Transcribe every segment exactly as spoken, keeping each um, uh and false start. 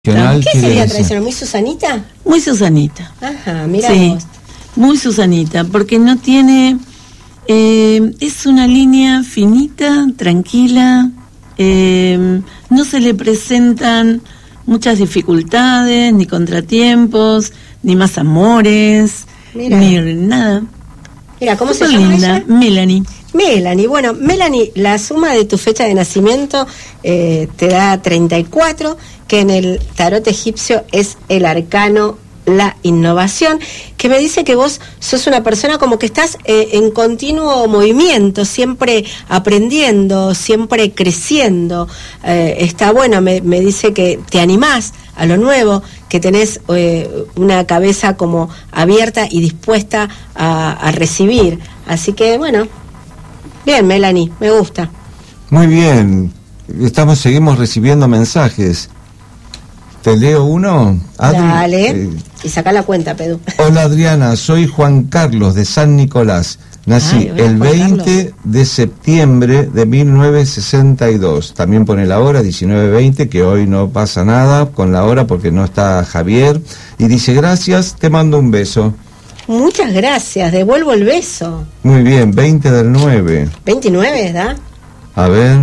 ¿Qué sería tradicional? ¿Muy Susanita? Muy Susanita. Ajá, mira sí, vos. Muy Susanita, porque no tiene... Eh, es una línea finita, tranquila, eh, no se le presentan muchas dificultades, ni contratiempos, ni más amores, Mira. ni nada. Mira, ¿cómo Súper se llama linda, ella? Melanie. Melanie, bueno, Melanie, la suma de tu fecha de nacimiento eh, te da treinta y cuatro, que en el tarot egipcio es el arcano la innovación, que me dice que vos sos una persona como que estás eh, en continuo movimiento, siempre aprendiendo, siempre creciendo. Eh, está bueno, me, me dice que te animás a lo nuevo, que tenés eh, una cabeza como abierta y dispuesta a, a recibir. Así que, bueno, bien, Melanie, me gusta. Muy bien, estamos seguimos recibiendo mensajes. ¿Te leo uno? Adri, Dale, eh, y saca la cuenta, Pedro. Hola Adriana, soy Juan Carlos de San Nicolás. Nací Ay, hola, el Juan veinte Carlos. de septiembre de mil novecientos sesenta y dos. También pone la hora, diecinueve veinte, que hoy no pasa nada con la hora porque no está Javier. Y dice, gracias, te mando un beso. Muchas gracias, devuelvo el beso. Muy bien, veinte del nueve. veintinueve, ¿da? A ver.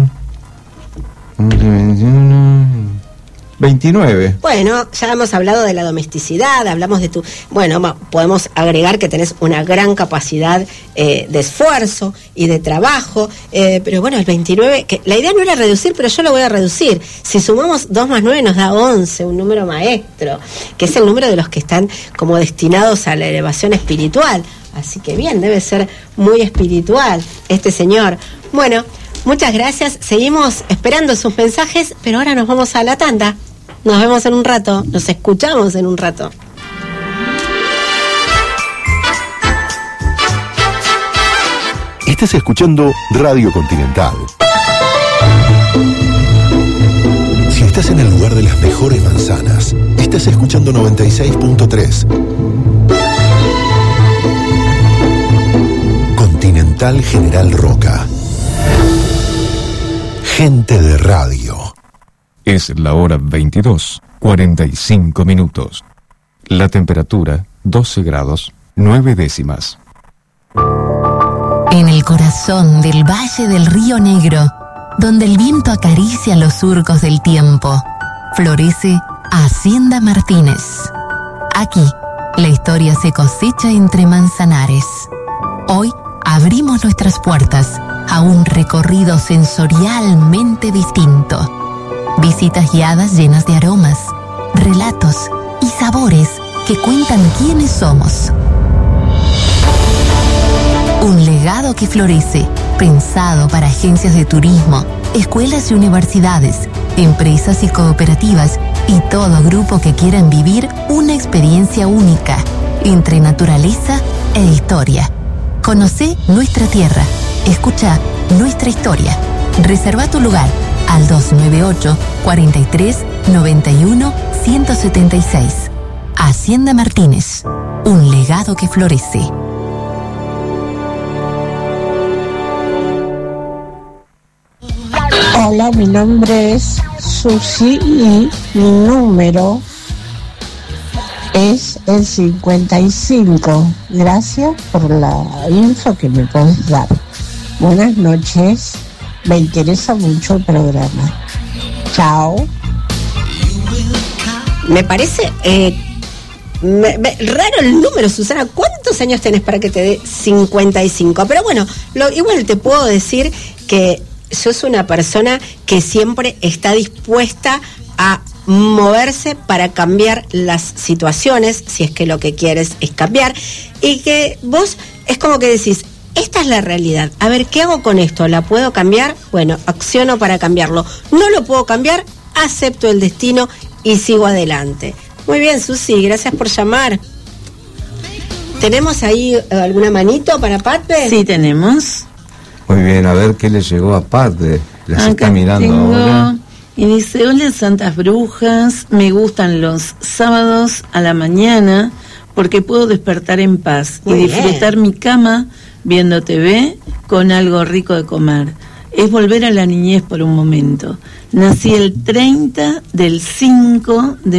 veintinueve. Bueno, ya hemos hablado de la domesticidad, hablamos de tu... Bueno, ma- podemos agregar que tenés una gran capacidad eh, de esfuerzo y de trabajo, eh, pero bueno, el veintinueve, que la idea no era reducir, pero yo lo voy a reducir. Si sumamos dos más nueve nos da once, un número maestro, que es el número de los que están como destinados a la elevación espiritual. Así que bien, debe ser muy espiritual este señor. Bueno, muchas gracias, seguimos esperando sus mensajes, pero ahora nos vamos a la tanda. Nos vemos en un rato, nos escuchamos en un rato. Estás escuchando Radio Continental. Si estás en el lugar de las mejores manzanas, estás escuchando noventa y seis punto tres. Continental General Roca. Gente de radio. Es la hora veintidós, cuarenta y cinco minutos. La temperatura, doce grados, nueve décimas. En el corazón del Valle del Río Negro, donde el viento acaricia los surcos del tiempo, florece Hacienda Martínez. Aquí, la historia se cosecha entre manzanares. Hoy abrimos nuestras puertas a un recorrido sensorialmente distinto. Visitas guiadas llenas de aromas, relatos y sabores que cuentan quiénes somos. Un legado que florece, pensado para agencias de turismo, escuelas y universidades, empresas y cooperativas y todo grupo que quieran vivir una experiencia única entre naturaleza e historia. Conocé nuestra tierra, escucha nuestra historia. Reserva tu lugar al dos nueve ocho, cuarenta y tres, noventa y uno, ciento setenta y seis. Hacienda Martínez, un legado que florece. Hola, mi nombre es Susi y mi número es el cincuenta y cinco. Gracias por la info que me puedes dar. Buenas noches. Me interesa mucho el programa. Chao. Me parece eh, me- me- raro el número, Susana. ¿Cuántos años tenés para que te dé cincuenta y cinco? Pero bueno, lo, igual te puedo decir que sos una persona que siempre está dispuesta a moverse para cambiar las situaciones, si es que lo que quieres es cambiar, y que vos es como que decís, esta es la realidad, a ver, ¿qué hago con esto? ¿La puedo cambiar? Bueno, acciono para cambiarlo. No lo puedo cambiar, acepto el destino y sigo adelante. Muy bien, Susi, gracias por llamar. ¿Tenemos ahí eh, alguna manito para Patpe? Sí, tenemos. Muy bien, a ver qué le llegó a Padre. Las Acá está mirando tengo, ahora. y dice, hola Santas Brujas, me gustan los sábados a la mañana porque puedo despertar en paz Muy y bien. disfrutar mi cama viendo T V con algo rico de comer. es volver a la niñez por un momento. Nací el treinta del cinco de